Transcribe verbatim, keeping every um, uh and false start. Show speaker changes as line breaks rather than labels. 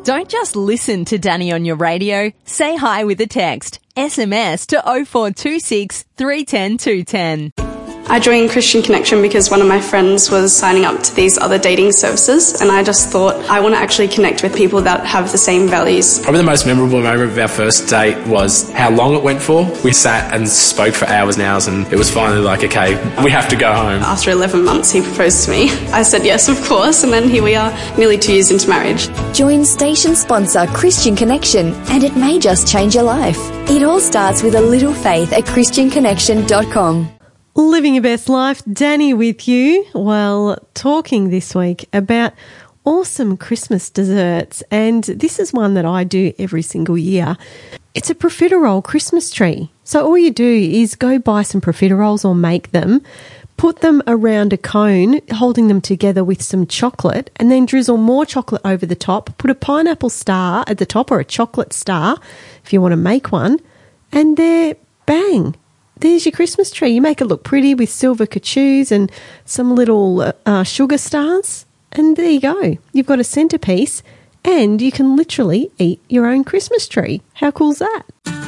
Don't just listen to Danny on your radio. Say hi with a text. S M S to oh four two six, three one oh, two one oh.
I joined Christian Connection because one of my friends was signing up to these other dating services, and I just thought I want to actually connect with people that have the same values.
Probably the most memorable moment of our first date was how long it went for. We sat and spoke for hours and hours, and it was finally like, okay, we have to go home.
After eleven months, he proposed to me. I said yes, of course, and then here we are, nearly two years into marriage.
Join station sponsor Christian Connection, and it may just change your life. It all starts with a little faith at christian connection dot com.
Living your best life, Danny with you. Well, talking this week about awesome Christmas desserts, and this is one that I do every single year. It's a profiterole Christmas tree. So all you do is go buy some profiteroles or make them, put them around a cone, holding them together with some chocolate, and then drizzle more chocolate over the top. Put a pineapple star at the top or a chocolate star if you want to make one, and there, bang. There's your Christmas tree. You make it look pretty with silver couture and some little uh, sugar stars. And there you go. You've got a centerpiece and you can literally eat your own Christmas tree. How cool is that?